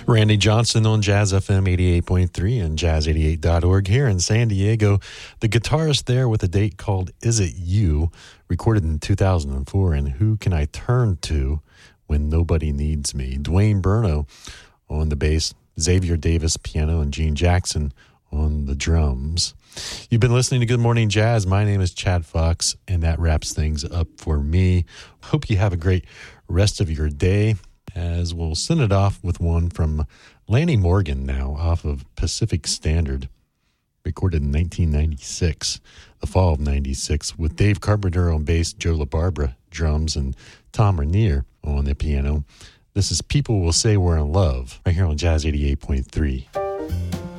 Randy Johnson on Jazz FM 88.3 and jazz88.org here in San Diego. The guitarist there with a date called Is It You, recorded in 2004, and Who Can I Turn To When Nobody Needs Me? Dwayne Burno on the bass, Xavier Davis piano, and Gene Jackson on the drums. You've been listening to Good Morning Jazz. My name is Chad Fox, and that wraps things up for me. Hope you have a great rest of your day, as we'll send it off with one from Lanny Morgan now, off of Pacific Standard, recorded in 1996, the fall of 96, with Dave Carpenter on bass, Joe LaBarbera drums, and Tom Rainier on the piano. This is People Will Say We're in Love, right here on Jazz 88.3.